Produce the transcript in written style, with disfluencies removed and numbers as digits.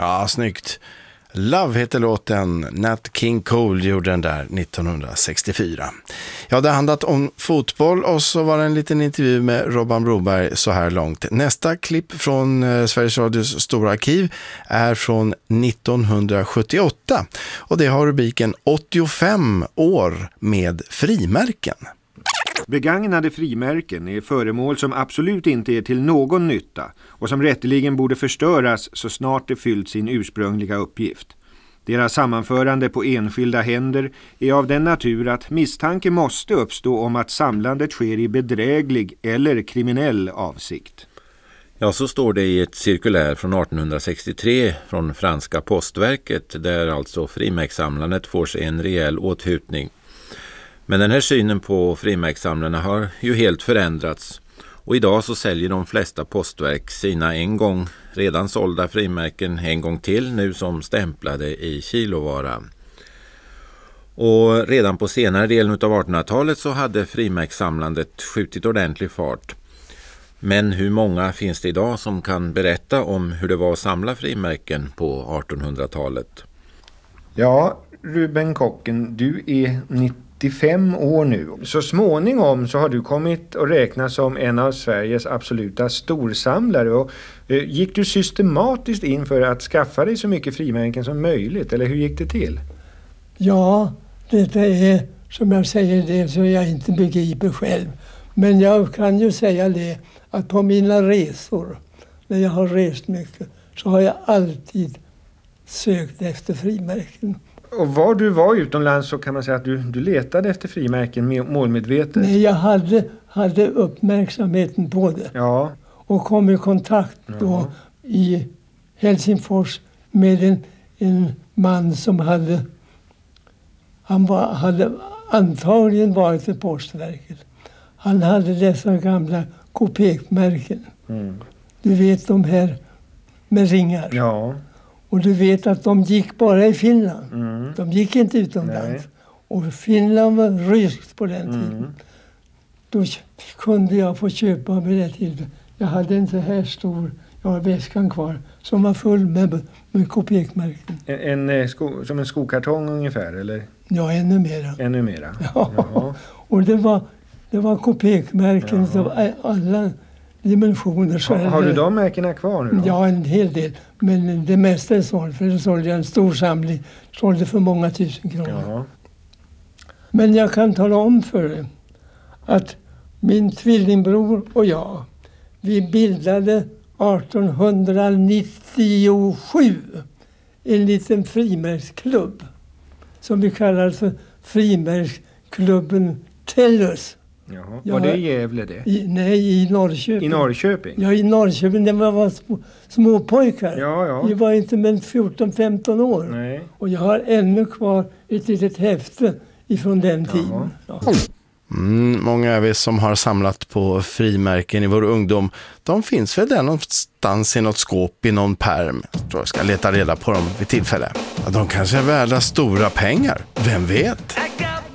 Ja, snyggt. Love heter låten. Nat King Cole gjorde den där 1964. Ja, det har handlat om fotboll och så var det en liten intervju med Robban Broberg så här långt. Nästa klipp från Sveriges Radios stora arkiv är från 1978 och det har rubriken 85 år med frimärken. Begagnade frimärken är föremål som absolut inte är till någon nytta och som rätteligen borde förstöras så snart det fyllt sin ursprungliga uppgift. Deras sammanförande på enskilda händer är av den natur att misstanke måste uppstå om att samlandet sker i bedräglig eller kriminell avsikt. Ja, så står det i ett cirkulär från 1863 från franska postverket där alltså frimärkssamlandet får sig en rejäl åthutning. Men den här synen på frimärkssamlarna har ju helt förändrats och idag så säljer de flesta postverk sina en gång redan sålda frimärken en gång till nu som stämplade i kilovara. Och redan på senare delen av 1800-talet så hade frimärkssamlandet skjutit ordentlig fart. Men hur många finns det idag som kan berätta om hur det var att samla frimärken på 1800-talet? Ja, Ruben Kocken, du är 95 år nu. Så småningom så har du kommit att räkna som en av Sveriges absoluta storsamlare. Och, gick du systematiskt in för att skaffa dig så mycket frimärken som möjligt? Eller hur gick det till? Ja, detta är som jag säger det så jag inte begriper själv. Men jag kan ju säga det att på mina resor, när jag har rest mycket, så har jag alltid sökt efter frimärken. Och var du var utomlands så kan man säga att du letade efter frimärken målmedvetet. Nej, jag hade uppmärksamheten på det. Ja. Och kom i kontakt då i Helsingfors med en man som hade antagligen varit i postverket. Han hade dessa gamla kopekmärken. Mm. Du vet de här med ringar. Ja. Och du vet att de gick bara i Finland. Mm. De gick inte utomlands. Nej. Och Finland var ryskt på den tiden. Då kunde jag få köpa med det till. Jag hade en så här stor, jag har väskan kvar, som var full med kopekmärken. Som en skokartong ungefär, eller? Ja, ännu mera. Ännu mera? Ja. Jaha. Och det var kopekmärken av alla dimensioner. Har du de märkena kvar nu då? Ja, en hel del. Men det mesta är sålt. För det sålde jag en stor samling. Sålde för många tusen kronor. Jaha. Men jag kan tala om för dig att min tvillingbror och jag, vi bildade 1897 en liten frimärksklubb som vi kallar för frimärksklubben Tellus. Jaha. Var det i Gävle det? Nej, i Norrköping. I Norrköping? Ja, i Norrköping. Det var små pojkar. Ja. Vi var inte men 14-15 år. Nej. Och jag har ännu kvar ett litet häfte ifrån den tiden. Ja. Många av er som har samlat på frimärken i vår ungdom, de finns väl där någonstans i något skåp i någon pärm. Jag ska leta reda på dem vid tillfälle. De kanske är värda stora pengar, vem vet?